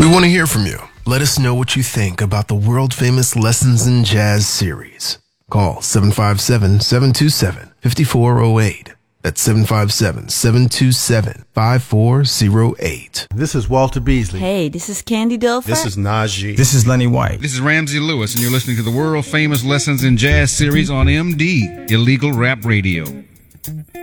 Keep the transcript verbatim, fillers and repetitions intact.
We want to hear from you. Let us know what you think about the world-famous Lessons in Jazz series. Call seven five seven, seven two seven, five four zero eight. That's seven five seven, seven two seven, five four zero eight. This is Walter Beasley. Hey, this is Candy Dilfer. This is Najee. This is Lenny White. This is Ramsey Lewis, and you're listening to the world-famous Lessons in Jazz series on M D, Illegal Rap Radio.